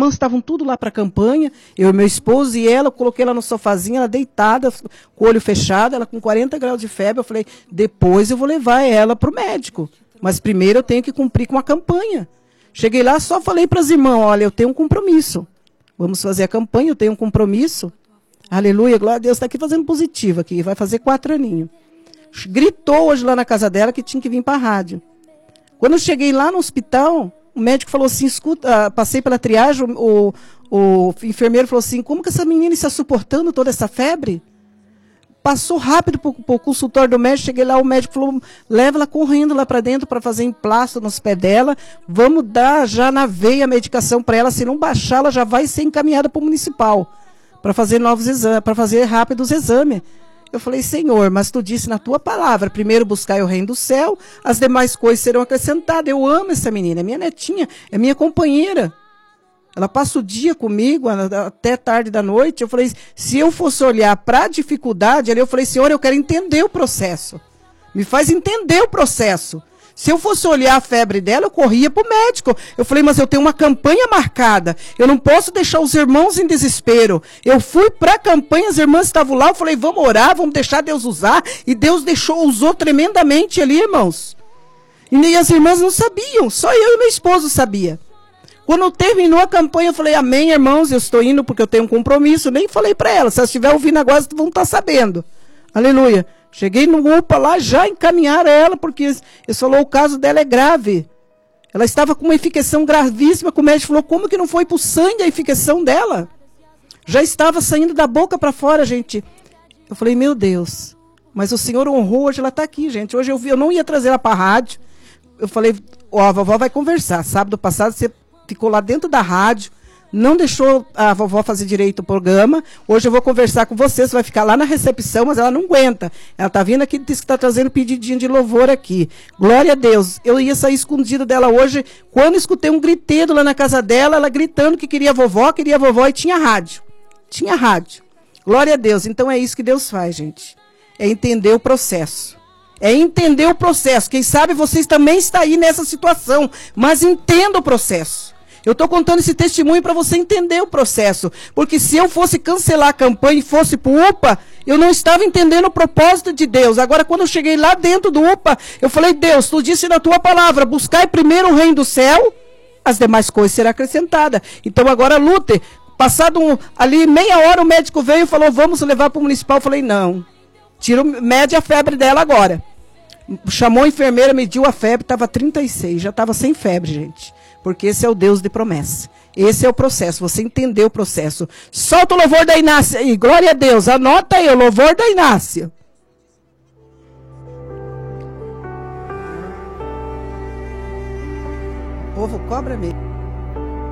irmãs estavam tudo lá para a campanha, eu e meu esposo e ela, eu coloquei ela no sofazinho, ela deitada, com o olho fechado, ela com 40 graus de febre, eu falei, depois eu vou levar ela para o médico, mas primeiro eu tenho que cumprir com a campanha. Cheguei lá, só falei para as irmãs, olha, eu tenho um compromisso, vamos fazer a campanha, eu tenho um compromisso, aleluia, glória a Deus, está aqui fazendo positivo, aqui, vai fazer 4 aninhos. Gritou hoje lá na casa dela que tinha que vir para a rádio. Quando eu cheguei lá no hospital, o médico falou assim, escuta, passei pela triagem, o enfermeiro falou assim, como que essa menina está suportando toda essa febre? Passou rápido para o consultório do médico, cheguei lá, o médico falou, leva ela correndo lá para dentro para fazer emplasto nos pés dela, vamos dar já na veia a medicação para ela, se não baixar, ela já vai ser encaminhada para o municipal, para fazer novos exames, para fazer rápidos exames. Eu falei, Senhor, mas tu disse na tua palavra, primeiro buscar o reino do céu, as demais coisas serão acrescentadas. Eu amo essa menina, é minha netinha, é minha companheira. Ela passa o dia comigo, até tarde da noite. Eu falei, se eu fosse olhar para a dificuldade, ali eu falei, Senhor, eu quero entender o processo. Me faz entender o processo. Se eu fosse olhar a febre dela, eu corria para o médico. Eu falei, mas eu tenho uma campanha marcada. Eu não posso deixar os irmãos em desespero. Eu fui para a campanha, as irmãs estavam lá. Eu falei, vamos orar, vamos deixar Deus usar. E Deus usou tremendamente ali, irmãos. E as irmãs não sabiam, só eu e meu esposo sabia. Quando terminou a campanha, eu falei, amém, irmãos, eu estou indo porque eu tenho um compromisso. Nem falei para elas, se elas estiverem ouvindo agora, vocês vão estar sabendo. Aleluia. Cheguei no UPA lá, já encaminharam ela, porque ele falou, o caso dela é grave. Ela estava com uma infecção gravíssima, que o médico falou, como que não foi para o sangue a infecção dela? Já estava saindo da boca para fora, gente. Eu falei, meu Deus, mas o Senhor honrou, hoje ela está aqui, gente. Hoje eu não ia trazer ela para a rádio. Eu falei, ó, a vovó vai conversar. Sábado passado você ficou lá dentro da rádio, não deixou a vovó fazer direito o programa. Hoje eu vou conversar com você vai ficar lá na recepção, mas ela não aguenta. Ela está vindo aqui e disse que está trazendo pedidinho de louvor aqui. Glória a Deus. Eu ia sair escondido dela hoje, quando escutei um griteiro lá na casa dela, ela gritando que queria vovó, e tinha rádio. Tinha rádio. Glória a Deus. Então é isso que Deus faz, gente. É entender o processo. É entender o processo. Quem sabe vocês também estão aí nessa situação, mas entenda o processo. Eu estou contando esse testemunho para você entender o processo. Porque se eu fosse cancelar a campanha e fosse para o UPA, eu não estava entendendo o propósito de Deus. Agora, quando eu cheguei lá dentro do UPA, eu falei, Deus, tu disse na tua palavra, buscai primeiro o reino do céu, as demais coisas serão acrescentadas. Então agora lute. Passado ali meia hora, o médico veio e falou, vamos levar para o municipal. Eu falei, não, mede a febre dela agora. Chamou a enfermeira, mediu a febre, estava 36, já estava sem febre, gente. Porque esse é o Deus de promessa. Esse é o processo, você entendeu o processo. Solta o louvor da Inácia aí, glória a Deus. Anota aí o louvor da Inácia. O povo cobra mesmo.